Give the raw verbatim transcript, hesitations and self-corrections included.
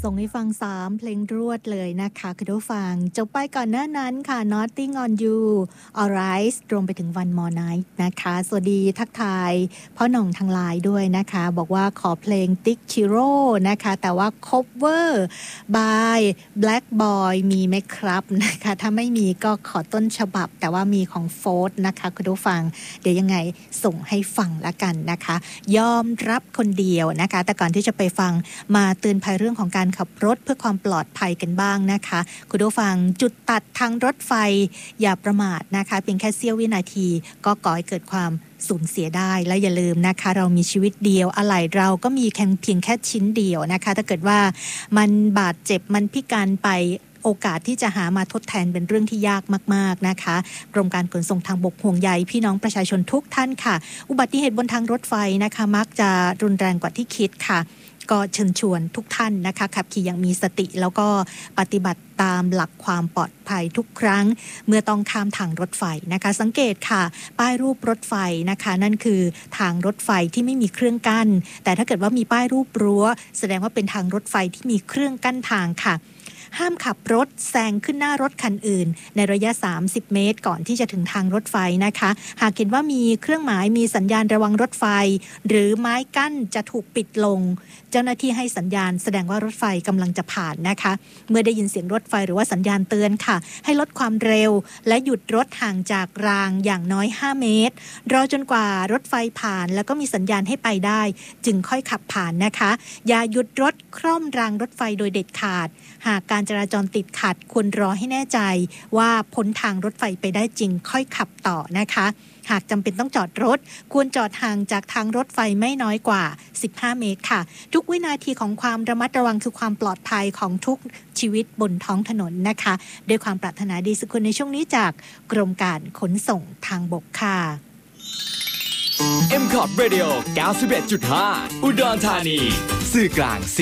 ส่งให้ฟังสามเพลงรวดเลยนะคะคุณผู้ฟังจบไปก่อนหน้านั้นค่ะ Nothing on You Alright รวมไปถึง One More Night นะคะสวัสดีทักทายพ่อหน่องทางไลน์ด้วยนะคะบอกว่าขอเพลง Tick Chiro นะคะแต่ว่า cover by Black Boy มีไหมครับนะคะถ้าไม่มีก็ขอต้นฉบับแต่ว่ามีของโฟร์นะคะคุณผู้ฟังเดี๋ยวยังไงส่งให้ฟังละกันนะคะยอมรับคนเดียวนะคะแต่ก่อนที่จะไปฟังมาเตือนภัยเรื่องของการขับรถเพื่อความปลอดภัยกันบ้างนะคะคุณผู้ฟังจุดตัดทางรถไฟอย่าประมาทนะคะเพียงแค่เสี้ยววินาทีก็ก่อให้เกิดความสูญเสียได้และอย่าลืมนะคะเรามีชีวิตเดียวอะไหล่เราก็มีแค่เพียงแค่ชิ้นเดียวนะคะถ้าเกิดว่ามันบาดเจ็บมันพิการไปโอกาสที่จะหามาทดแทนเป็นเรื่องที่ยากมากๆนะคะกรมการขนส่งทางบกห่วงใยพี่น้องประชาชนทุกท่านค่ะอุบัติเหตุบนทางรถไฟนะคะมักจะรุนแรงกว่าที่คิดค่ะก็เชิญชวนทุกท่านนะคะขับขี่อย่างมีสติแล้วก็ปฏิบัติตามหลักความปลอดภัยทุกครั้งเมื่อต้องข้ามทางรถไฟนะคะสังเกตค่ะป้ายรูปรถไฟนะคะนั่นคือทางรถไฟที่ไม่มีเครื่องกั้นแต่ถ้าเกิดว่ามีป้ายรูปรั้วแสดงว่าเป็นทางรถไฟที่มีเครื่องกั้นทางค่ะห้ามขับรถแซงขึ้นหน้ารถคันอื่นในระยะสามสิบเมตรก่อนที่จะถึงทางรถไฟนะคะหากเห็นว่ามีเครื่องหมายมีสัญญาณระวังรถไฟหรือไม้กั้นจะถูกปิดลงเจ้าหน้าที่ให้สัญญาณแสดงว่ารถไฟกำลังจะผ่านนะคะเมื่อได้ยินเสียงรถไฟหรือว่าสัญญาณเตือนค่ะให้ลดความเร็วและหยุดรถห่างจากรางอย่างน้อยห้าเมตรรอจนกว่ารถไฟผ่านแล้วก็มีสัญญาณให้ไปได้จึงค่อยขับผ่านนะคะอย่าหยุดรถคร่อมรางรถไฟโดยเด็ดขาดหากการจราจรติดขัดควรรอให้แน่ใจว่าพ้นทางรถไฟไปได้จริงค่อยขับต่อนะคะหากจำเป็นต้องจอดรถควรจอดห่างจากทางรถไฟไม่น้อยกว่าสิบห้าเมตรค่ะทุกวินาทีของความระมัดระวังคือความปลอดภัยของทุกชีวิตบนท้องถนนนะคะด้วยความปรารถนาดีสุขในช่วงนี้จากกรมการขนส่งทางบกค่ะเอ็ม คอ ที Radio เก้าสิบเอ็ดจุดห้า อุดรธานีสื่อกลาง